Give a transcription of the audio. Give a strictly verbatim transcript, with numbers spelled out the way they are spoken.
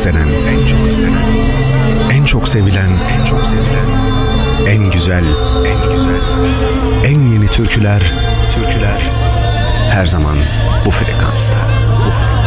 istenen, en çok istenen, en çok sevilen, en çok sevilen, en güzel, en güzel, en yeni türküler, türküler her zaman bu frekansta, bu frekansta.